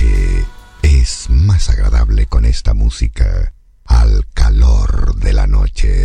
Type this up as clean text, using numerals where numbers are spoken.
noche es más agradable con esta música al calor de la noche.